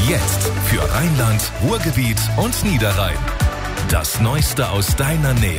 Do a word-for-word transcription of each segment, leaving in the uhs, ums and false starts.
Jetzt für Rheinland, Ruhrgebiet und Niederrhein. Das Neueste aus deiner Nähe.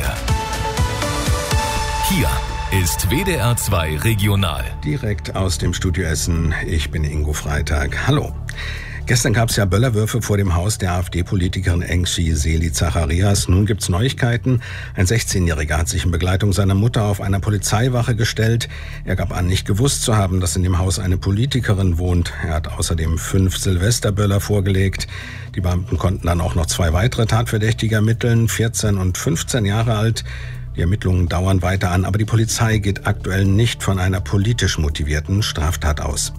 Hier ist W D R zwei Regional. Direkt aus dem Studio Essen. Ich bin Ingo Freitag. Hallo. Gestern gab es ja Böllerwürfe vor dem Haus der AfD-Politikerin Engşi Seli Zacharias. Nun gibt's Neuigkeiten. Ein sechzehnjähriger hat sich in Begleitung seiner Mutter auf einer Polizeiwache gestellt. Er gab an, nicht gewusst zu haben, dass in dem Haus eine Politikerin wohnt. Er hat außerdem fünf Silvesterböller vorgelegt. Die Beamten konnten dann auch noch zwei weitere Tatverdächtige ermitteln, vierzehn und fünfzehn Jahre alt. Die Ermittlungen dauern weiter an, aber die Polizei geht aktuell nicht von einer politisch motivierten Straftat aus.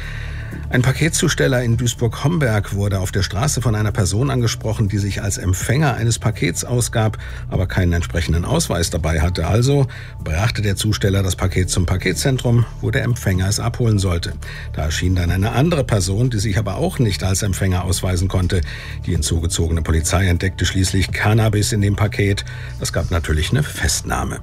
Ein Paketzusteller in Duisburg-Homberg wurde auf der Straße von einer Person angesprochen, die sich als Empfänger eines Pakets ausgab, aber keinen entsprechenden Ausweis dabei hatte. Also brachte der Zusteller das Paket zum Paketzentrum, wo der Empfänger es abholen sollte. Da erschien dann eine andere Person, die sich aber auch nicht als Empfänger ausweisen konnte. Die hinzugezogene Polizei entdeckte schließlich Cannabis in dem Paket. Das gab natürlich eine Festnahme.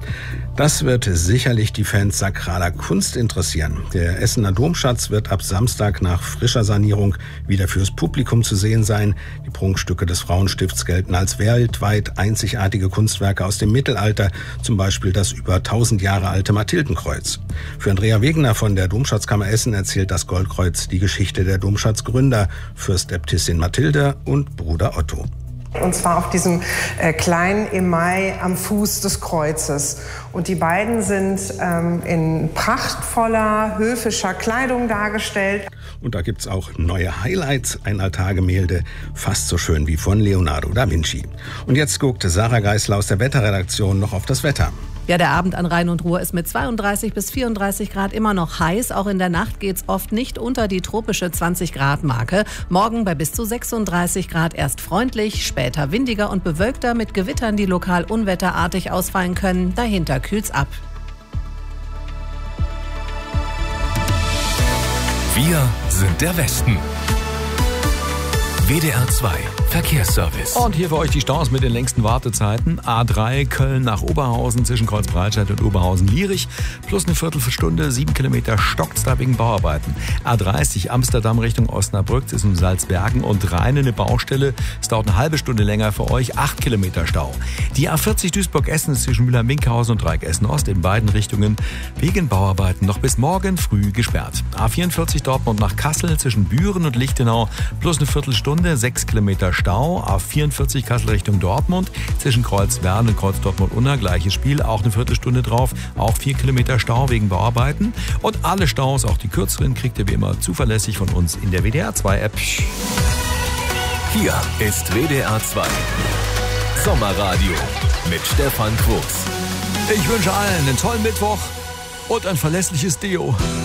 Das wird sicherlich die Fans sakraler Kunst interessieren. Der Essener Domschatz wird ab Samstag nach frischer Sanierung wieder fürs Publikum zu sehen sein. Die Prunkstücke des Frauenstifts gelten als weltweit einzigartige Kunstwerke aus dem Mittelalter, zum Beispiel das über tausend Jahre alte Mathildenkreuz. Für Andrea Wegener von der Domschatzkammer Essen erzählt das Goldkreuz die Geschichte der Domschatzgründer, Fürstäbtissin Mathilde und Bruder Otto. Und zwar auf diesem äh, kleinen Emai am Fuß des Kreuzes. Und die beiden sind ähm, in prachtvoller, höfischer Kleidung dargestellt. Und da gibt's auch neue Highlights, ein Altargemälde, fast so schön wie von Leonardo da Vinci. Und jetzt guckt Sarah Geisler aus der Wetterredaktion noch auf das Wetter. Ja, der Abend an Rhein und Ruhr ist mit zweiunddreißig bis vierunddreißig Grad immer noch heiß. Auch in der Nacht geht's oft nicht unter die tropische zwanzig Grad Marke. Morgen bei bis zu sechsunddreißig Grad erst freundlich, später windiger und bewölkter mit Gewittern, die lokal unwetterartig ausfallen können. Dahinter kühlt's ab. Wir sind der Westen. W D R zwei Verkehrsservice. Und hier für euch die Staus mit den längsten Wartezeiten. A drei Köln nach Oberhausen zwischen Kreuzbreitscheid und Oberhausen-Lierich. Plus eine Viertelstunde, sieben Kilometer stockt's da wegen Bauarbeiten. A dreißig Amsterdam Richtung Osnabrück zwischen Salzbergen und Rhein eine Baustelle. Es dauert eine halbe Stunde länger für euch. acht Kilometer Stau. Die A vierzig Duisburg-Essen zwischen Müller-Minkhausen und Dreieck Essen-Ost in beiden Richtungen wegen Bauarbeiten noch bis morgen früh gesperrt. A vierundvierzig Dortmund nach Kassel zwischen Büren und Lichtenau. Plus eine Viertelstunde, sechs Kilometer Stau. A vierundvierzig Kassel Richtung Dortmund zwischen Kreuzwerden und Kreuz Dortmund-Unna. Gleiches Spiel, auch eine Viertelstunde drauf. Auch vier Kilometer Stau wegen Bauarbeiten. Und alle Staus, auch die kürzeren, kriegt ihr wie immer zuverlässig von uns in der W D R zwei App. Hier ist W D R zwei Sommerradio mit Stefan Quos. Ich wünsche allen einen tollen Mittwoch und ein verlässliches Deo.